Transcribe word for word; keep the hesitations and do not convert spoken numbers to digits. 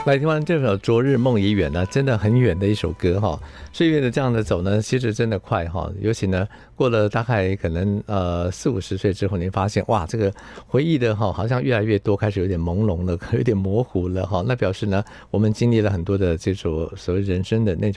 来听完这首《昨日梦已远》呢，真的很远的一首歌哈。岁月的这样的走呢，其实真的快哈。尤其呢，过了大概可能呃四五十岁之后，你发现哇，这个回忆的哈，好像越来越多，开始有点朦胧了，有点模糊了哈。那表示呢，我们经历了很多的这种所谓人生的那种。